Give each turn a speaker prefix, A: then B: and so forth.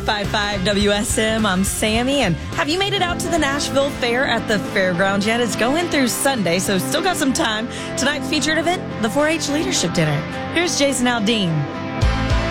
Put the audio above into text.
A: 105.5 WSM, I'm Sammy, and have you made it out to the Nashville Fair at the fairgrounds yet? It's going through Sunday, so still got some time. Tonight's featured event, the 4-H Leadership Dinner. Here's Jason Aldean.